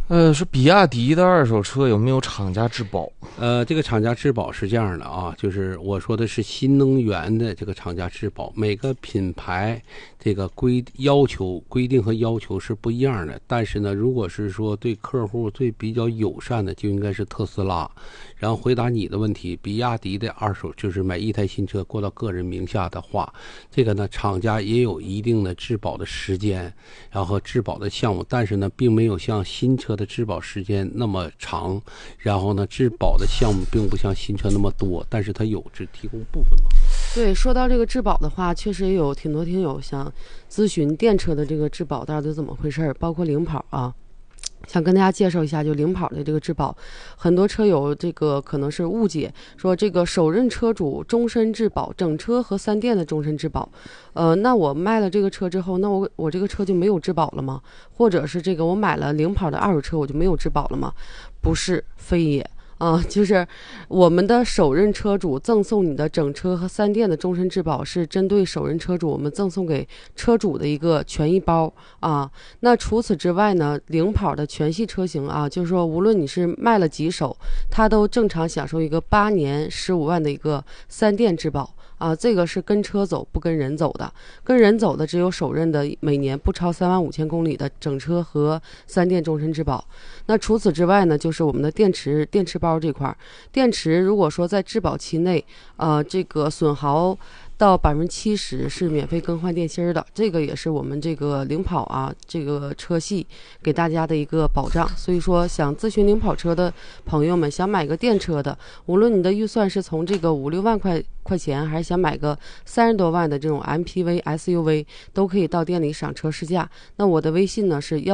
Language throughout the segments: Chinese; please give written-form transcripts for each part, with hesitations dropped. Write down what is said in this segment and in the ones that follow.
说比亚迪的二手车有没有厂家质保？ 这个厂家质保是这样的啊，就是我说的是新能源的这个厂家质保，每个品牌这个规定和要求是不一样的。但是呢，如果是说对客户最比较友善的，就应该是特斯拉。然后回答你的问题，比亚迪的二手就是买一台新车过到个人名下的话，这个呢厂家也有一定的质保的时间，然后和质保的项目，但是呢并没有像新车的质保时间那么长，然后呢质保的项目并不像新车那么多，但是它有只提供部分嘛。 对，说到这个质保的话，确实也有挺多听友想咨询电车的这个质保到底怎么回事，包括零跑啊。想跟大家介绍一下，就零跑的这个质保，很多车友这个可能是误解，说这个首任车主终身质保，整车和3电的终身质保。那我卖了这个车之后，那我这个车就没有质保了吗？或者是这个我买了零跑的二手车，我就没有质保了吗？不是，非也。就是我们的首任车主赠送你的整车和3电的终身质保，是针对首任车主我们赠送给车主的一个权益包啊。那除此之外呢，零跑的全系车型啊，就是说无论你是卖了几手，它都正常享受一个8年15万的一个3电质保。这个是跟车走不跟人走的，跟人走的只有首任的每年不超35000公里的整车和3电终身质保。那除此之外呢，就是我们的电池包这块，电池如果说在质保期内，这个损耗到70%是免费更换电芯的，这个也是我们这个零跑啊这个车系给大家的一个保障。所以说想咨询零跑车的朋友们，想买个电车的，无论你的预算是从这个5-6万块钱，还是想买个30多万的这种 MPV SUV， 都可以到店里赏车试驾。那我的微信呢是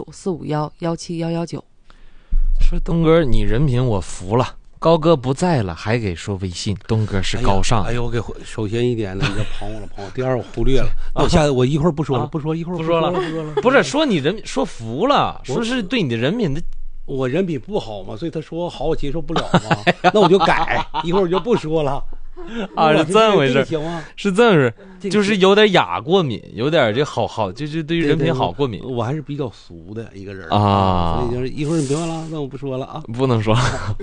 139-451-17119。 说东哥你人品我服了，高哥不在了还给说微信，东哥是高尚。 哎呦，首先一点呢，你就捧我了。第二，我忽略了。那我下次我一会儿不说了，一会儿不说了。不是说你人说服了，说是对你的人品的。 我人品不好嘛，所以他说好我接受不了嘛，那我就改，一会儿我就不说了。 是这么回事，是这么回事，就是有点雅过敏，有点这好，就是对于人品好过敏。 我还是比较俗的一个人啊，所以就是一会儿你别忘了，那我不说了啊， 不能说。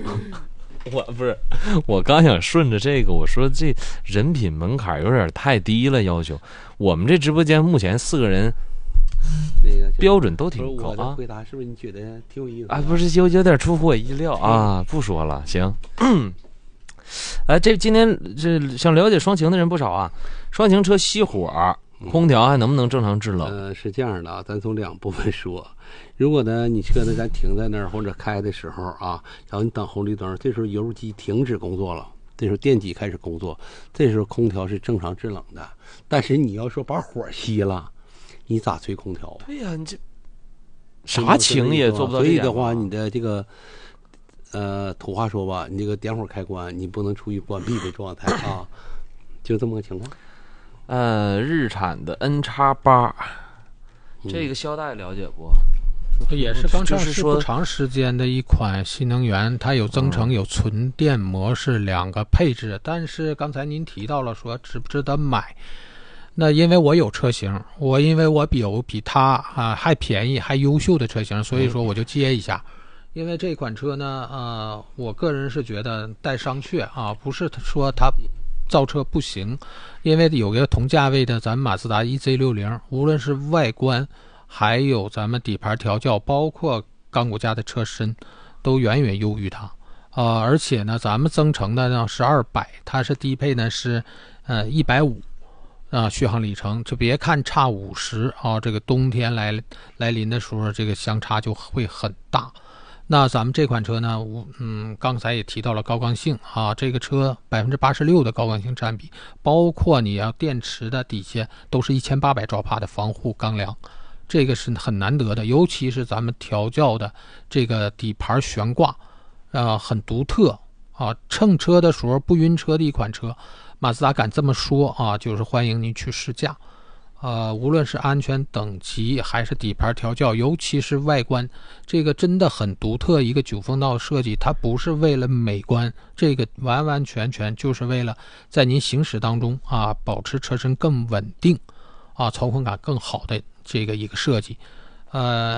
我刚想顺着这个，我说这人品门槛有点太低了，要求我们这直播间目前4个人。标准都挺高啊！ 我的回答是不是你觉得挺有意思啊？ 不是有点出乎我意料啊！不说了，行。这今天这想了解双擎的人不少啊。双擎车熄火，空调还能不能正常制冷？ 是这样的啊，咱从2部分说。如果呢你车呢咱停在那儿或者开的时候啊，然后你等红绿灯，这时候油机停止工作了，这时候电机开始工作，这时候空调是正常制冷的。但是你要说把火熄了，你咋吹空调？ 对呀，你这啥情也做不到。 所以的话，你的这个土话说吧，你这个点火开关你不能处于关闭的状态啊，就这么个情况。 日产的 N-8，这个肖大了解不？ 也是刚上市不长时间的一款新能源，它有增程有纯电模式2个配置。但是刚才您提到了说值不值得买，那因为我有车型，因为我有比它还便宜还优秀的车型，所以说我就接一下。因为这款车呢我个人是觉得带商榷啊，不是说它造车不行，因为有个同价位的咱们马自达 EZ60， 无论是外观还有咱们底盘调教，包括钢骨架的车身，都远远优于它。而且呢，咱们增程的呢是200，它是低配呢是150续航里程，就别看差50啊，这个冬天来临的时候，这个相差就会很大。那咱们这款车呢，刚才也提到了高刚性啊，这个车86%的高刚性占比，包括你要电池的底下都是1800兆帕的防护钢梁，这个是很难得的，尤其是咱们调教的这个底盘悬挂，很独特啊，乘车的时候不晕车的一款车，马自达敢这么说啊，就是欢迎您去试驾。无论是安全等级还是底盘调教，尤其是外观，这个真的很独特一个9风道设计，它不是为了美观，这个完完全全就是为了在您行驶当中保持车身更稳定操控感更好的这个一个设计。